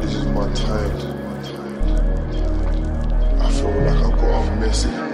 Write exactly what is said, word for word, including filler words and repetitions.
This is my time. I feel like I've got a message.